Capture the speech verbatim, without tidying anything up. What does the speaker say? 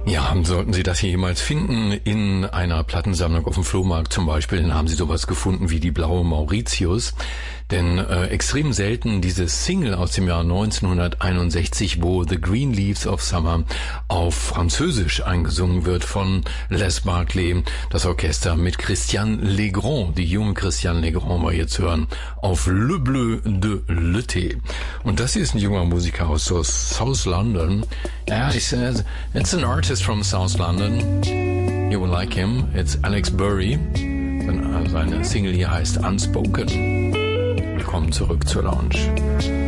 Ja, sollten Sie das hier jemals finden, in einer Plattensammlung auf dem Flohmarkt zum Beispiel, dann haben Sie sowas gefunden wie die Blaue Mauritius. Denn äh, extrem selten diese Single aus dem Jahr neunzehnhunderteinundsechzig, wo The Green Leaves of Summer auf Französisch eingesungen wird von Les Barclay, das Orchester mit Christian Legrand, die junge Christian Legrand war jetzt hören, auf Le Bleu de l'été. Und das hier ist ein junger Musiker aus so South London. Ja, it's, uh, it's an artist from South London. You will like him. It's Alex Burry. Seine Single hier heißt Unspoken. Willkommen zurück zur Lounge.